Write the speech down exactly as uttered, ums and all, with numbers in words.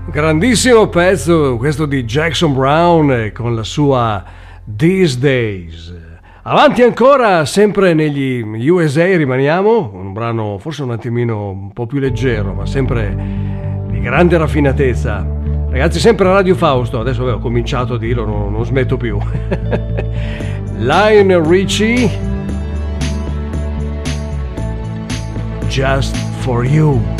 Grandissimo pezzo questo di Jackson Browne con la sua These Days. Avanti ancora, sempre negli U S A rimaniamo, un brano forse un attimino un po' più leggero, ma sempre di grande raffinatezza. Ragazzi, sempre a Radio Fausto, adesso ho cominciato a dirlo, non, non smetto più. Lionel Richie, Just For You.